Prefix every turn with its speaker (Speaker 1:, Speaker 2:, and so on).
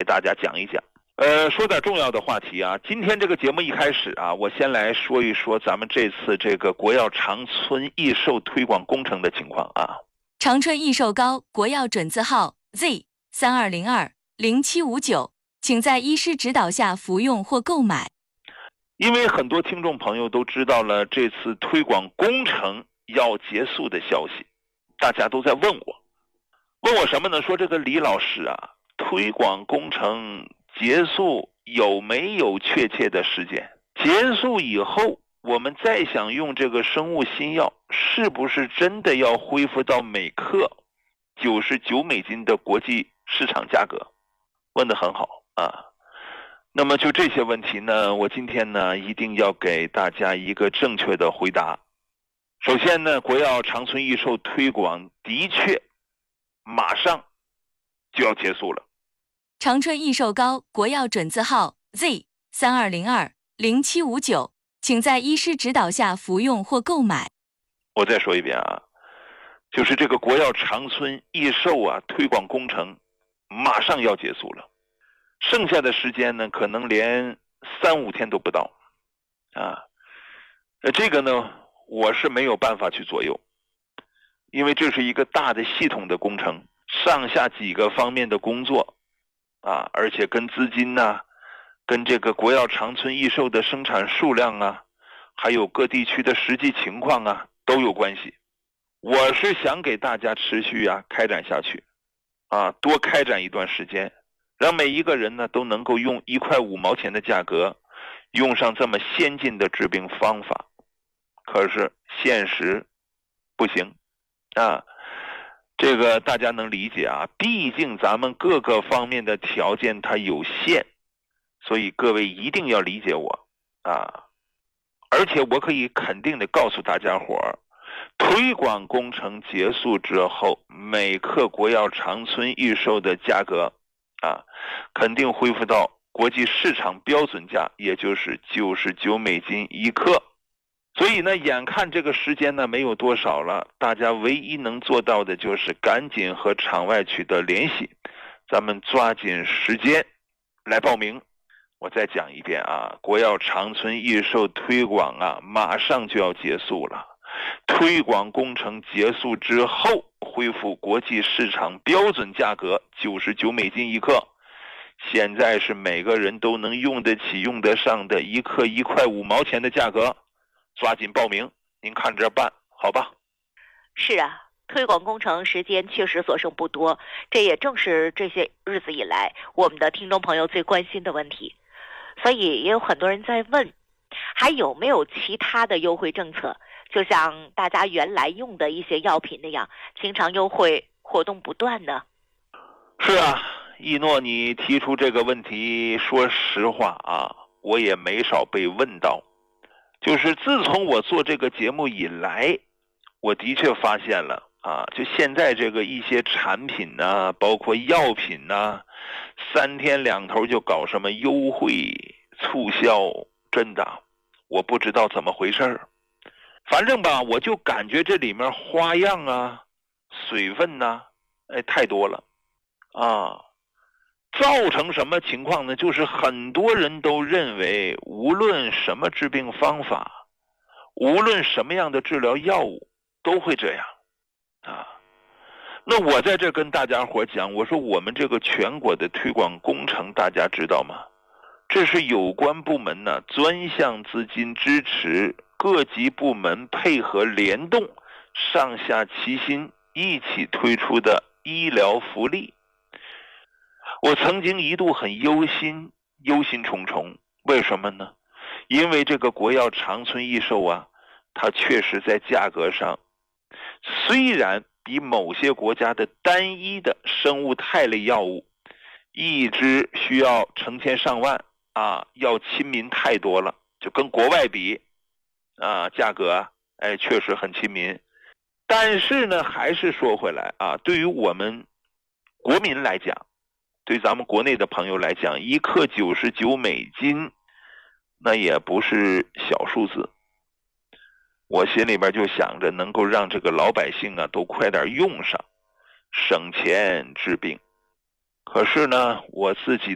Speaker 1: 大家讲一讲。说点重要的话题啊。今天这个节目一开始啊，我先来说一说咱们这次这个国药长春益寿推广工程的情况啊。
Speaker 2: 长春益寿膏国药准字号 Z32020759，请在医师指导下服用或购买。
Speaker 1: 因为很多听众朋友都知道了这次推广工程要结束的消息，大家都在问我什么呢？说这个李老师啊，推广工程结束有没有确切的时间？结束以后，我们再想用这个生物新药，是不是真的要恢复到每克$99的国际市场价格？问得很好啊。那么就这些问题呢，我今天呢一定要给大家一个正确的回答。首先呢，国药长春益寿推广的确马上就要结束了。
Speaker 2: 长春益寿膏国药准字号 Z32020759，请在医师指导下服用或购买。
Speaker 1: 我再说一遍啊，就是这个国药长春益寿啊推广工程马上要结束了，剩下的时间呢可能连3-5天都不到啊。这个呢我是没有办法去左右，因为这是一个大的系统的工程，上下几个方面的工作啊，而且跟资金啊，跟这个国药长春益寿的生产数量啊，还有各地区的实际情况啊都有关系。我是想给大家持续啊开展下去啊，多开展一段时间，让每一个人呢都能够用1块5毛钱的价格用上这么先进的治病方法。可是现实不行啊，这个大家能理解啊，毕竟咱们各个方面的条件它有限，所以各位一定要理解我啊。而且我可以肯定的告诉大家伙儿，推广工程结束之后，每克国药长春益寿的价格啊，肯定恢复到国际市场标准价，也就是$991克。所以呢，眼看这个时间呢没有多少了，大家唯一能做到的就是赶紧和场外取得联系，咱们抓紧时间来报名。我再讲一遍啊，国药长春益寿推广啊，马上就要结束了。推广工程结束之后，恢复国际市场标准价格$991克。现在是每个人都能用得起、用得上的1克1块5毛钱的价格，抓紧报名，您看着办，好吧？
Speaker 3: 是啊，推广工程时间确实所剩不多，这也正是这些日子以来我们的听众朋友最关心的问题。所以也有很多人在问，还有没有其他的优惠政策，就像大家原来用的一些药品那样，经常优惠活动不断呢？
Speaker 1: 是啊，一诺你提出这个问题，说实话啊，我也没少被问到。就是自从我做这个节目以来，我的确发现了啊，就现在这个一些产品呢，包括药品呢，3天2头就搞什么优惠促销，真的我不知道怎么回事。反正吧，我就感觉这里面花样啊、水分啊，太多了啊，造成什么情况呢？就是很多人都认为，无论什么治病方法，无论什么样的治疗药物，都会这样啊。那我在这跟大家伙讲，我说我们这个全国的推广工程，大家知道吗？这是有关部门呢专项资金支持，各级部门配合联动，上下齐心一起推出的医疗福利。我曾经一度很忧心忡忡，为什么呢？因为这个国药长春益寿啊，它确实在价格上，虽然比某些国家的单一的生物肽类药物一支需要成千上万啊，要亲民太多了，就跟国外比啊，价格啊，确实很亲民。但是呢，还是说回来啊，对于我们国民来讲，对咱们国内的朋友来讲，1克$99，那也不是小数字。我心里边就想着能够让这个老百姓啊都快点用上，省钱治病。可是呢，我自己